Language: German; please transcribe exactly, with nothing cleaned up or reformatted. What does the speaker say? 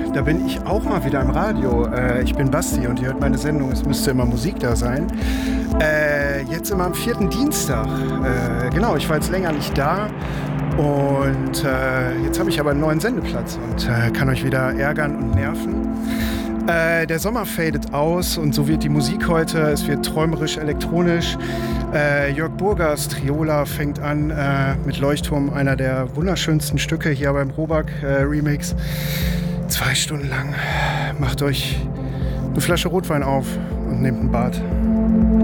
Da bin ich auch mal wieder im Radio. Äh, ich bin Basti und ihr hört meine Sendung. Es müsste immer Musik da sein. Äh, jetzt immer am vierten Dienstag. Äh, genau, ich war jetzt länger nicht da. Und äh, jetzt habe ich aber einen neuen Sendeplatz und äh, kann euch wieder ärgern und nerven. Äh, der Sommer fadet aus und so wird die Musik heute. Es wird träumerisch, elektronisch. Äh, Jörg Burgers Triola fängt an äh, mit Leuchtturm, einer der wunderschönsten Stücke hier beim Robak äh, Remix. Zwei Stunden lang. Macht euch eine Flasche Rotwein auf und nehmt ein Bad.